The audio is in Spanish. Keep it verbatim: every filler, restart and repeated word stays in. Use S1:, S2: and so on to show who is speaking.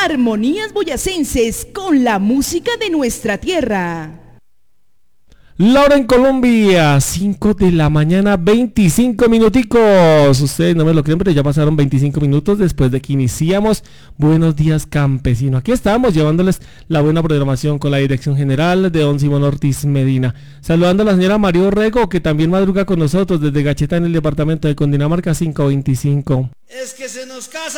S1: Armonías boyacenses con la música de nuestra tierra.
S2: La hora en Colombia, cinco de la mañana, veinticinco minuticos. Ustedes no me lo creen, pero ya pasaron veinticinco minutos después de que iniciamos Buenos Días Campesino. Aquí estamos llevándoles la buena programación con la dirección general de don Simón Ortiz Medina. Saludando a la señora María Orrego, que también madruga con nosotros desde Gacheta en el departamento de Cundinamarca, cinco veinticinco.
S3: Es que se nos casa.